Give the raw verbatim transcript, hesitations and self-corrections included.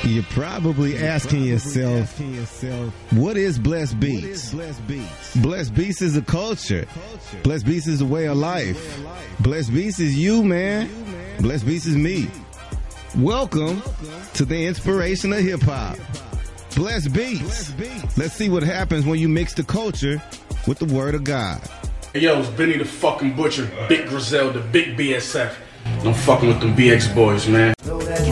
You're probably asking yourself, what is Blessed Beats? Blessed Beats is a culture. Blessed Beats is a way of life. Blessed Beats is you, man. Blessed Beats is me. Welcome to the inspiration of hip-hop. Blessed Beats. Let's see what happens when you mix the culture with the word of God. Hey, yo, it's Benny the fucking Butcher, Big Griselda, Big B S F. Don't fucking with them B X boys, man.